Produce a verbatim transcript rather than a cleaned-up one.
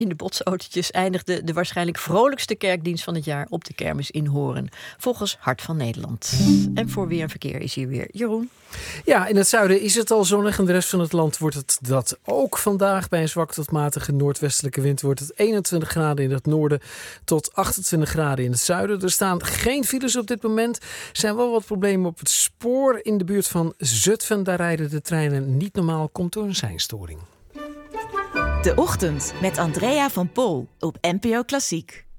In de botsautootjes eindigde de waarschijnlijk vrolijkste kerkdienst van het jaar op de kermis in Hoorn. Volgens Hart van Nederland. En voor weer en verkeer is hier weer Jeroen. Ja, in het zuiden is het al zonnig. In de rest van het land wordt het dat ook vandaag. Bij een zwak tot matige noordwestelijke wind wordt het eenentwintig graden in het noorden tot achtentwintig graden in het zuiden. Er staan geen files op dit moment. Er zijn wel wat problemen op het spoor in de buurt van Zutphen. Daar rijden de treinen niet normaal, komt door een seinstoring. De Ochtend met Andrea van Pol op N P O Klassiek.